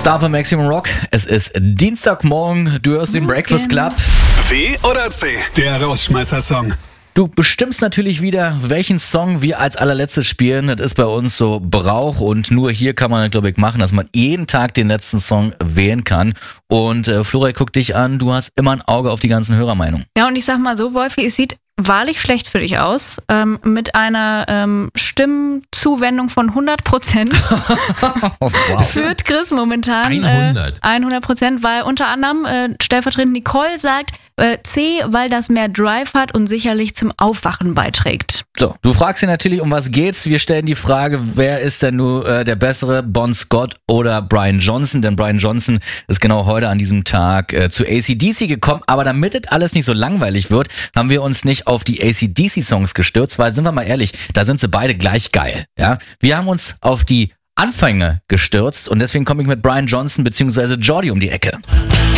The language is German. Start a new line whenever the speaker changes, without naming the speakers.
Star von Maximum Rock. Es ist Dienstagmorgen, du hörst den Breakfast Club.
W oder C, der Rausschmeißer-Song.
Du bestimmst natürlich wieder, welchen Song wir als allerletztes spielen. Das ist bei uns so Brauch und nur hier kann man, glaube ich, machen, dass man jeden Tag den letzten Song wählen kann. Und Flora, guck dich an, du hast immer ein Auge auf die ganzen Hörermeinungen.
Ja, und ich sag mal so, Wolfi, es sieht wahrlich schlecht für dich aus, mit einer Stimmzuwendung von 100%.
Wow.
Führt Chris momentan 100%, weil unter anderem stellvertretend Nicole sagt C, weil das mehr Drive hat und sicherlich zum Aufwachen beiträgt.
So, du fragst dich natürlich, um was geht's. Wir stellen die Frage, wer ist denn nur der bessere, Bon Scott oder Brian Johnson? Denn Brian Johnson ist genau heute an diesem Tag zu AC/DC gekommen. Aber damit es alles nicht so langweilig wird, haben wir uns nicht auf die AC/DC-Songs gestürzt, weil, sind wir mal ehrlich, da sind sie beide gleich geil. Ja? Wir haben uns auf die Anfänge gestürzt und deswegen komme ich mit Brian Johnson bzw. Jordi um die Ecke.